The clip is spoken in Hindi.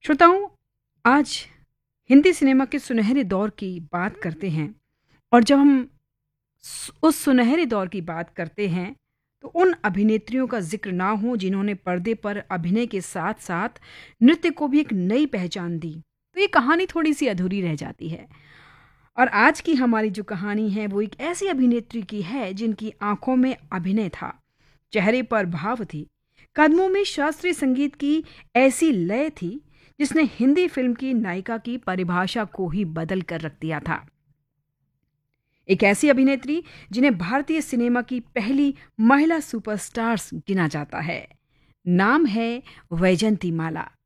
श्रोताओं, आज हिंदी सिनेमा के सुनहरे दौर की बात करते हैं और जब हम उस सुनहरे दौर की बात करते हैं तो उन अभिनेत्रियों का जिक्र ना हो जिन्होंने पर्दे पर अभिनय के साथ साथ नृत्य को भी एक नई पहचान दी, तो ये कहानी थोड़ी सी अधूरी रह जाती है। और आज की हमारी जो कहानी है वो एक ऐसी अभिनेत्री की है जिनकी आंखों में अभिनय था, चेहरे पर भाव थी, कदमों में शास्त्रीय संगीत की ऐसी लय थी जिसने हिंदी फिल्म की नायिका की परिभाषा को ही बदल कर रख दिया था। एक ऐसी अभिनेत्री जिन्हें भारतीय सिनेमा की पहली महिला सुपरस्टार्स गिना जाता है। नाम है वैजंती माला।